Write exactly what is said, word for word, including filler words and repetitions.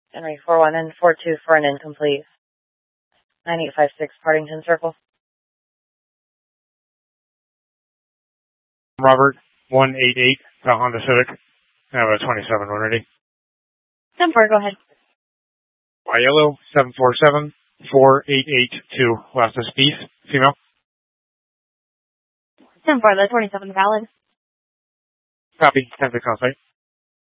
Henry four one and four two for an incomplete. nine eight five six Partington Circle. Robert, one eight eight, the Honda Civic. I have a twenty-seven one ready. ten four, go ahead. Yellow, seven four seven, four eight eight two, last is Beef, female. ten four, the twenty-seven valid. Copy, ten six on site.